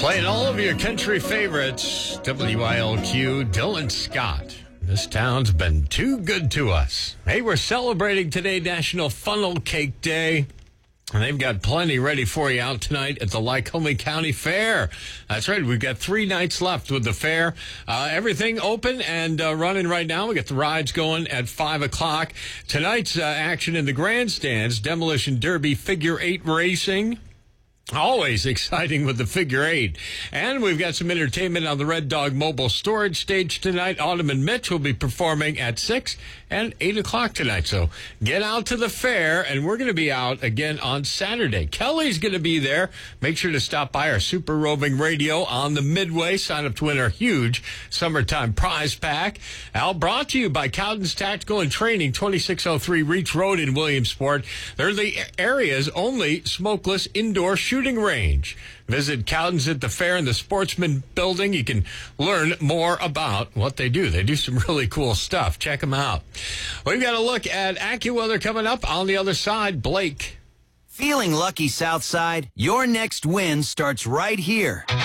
Playing all of your country favorites, WILQ, Dylan Scott. This town's been too good to us. Hey, we're celebrating today National Funnel Cake Day. And they've got plenty ready for you out tonight at the Lycoming County Fair. That's right. We've got 3 nights left with the fair. Everything open and running right now. We got the rides going at 5 o'clock. Tonight's action in the grandstands, Demolition Derby Figure 8 Racing. Always exciting with the figure 8. And we've got some entertainment on the Red Dog Mobile Storage Stage tonight. Autumn and Mitch will be performing at 6 and 8 o'clock tonight. So get out to the fair, and we're going to be out again on Saturday. Kelly's going to be there. Make sure to stop by our Super Roving Radio on the Midway. Sign up to win our huge summertime prize pack. Al, brought to you by Cowden's Tactical and Training, 2603 Reach Road in Williamsport. They're the area's only smokeless indoor shooting range. Visit Cowden's at the fair in the Sportsman Building. You can learn more about what they do. They do some really cool stuff. Check them out. We've got a look at AccuWeather coming up on the other side. Blake. Feeling lucky, Southside? Your next win starts right here.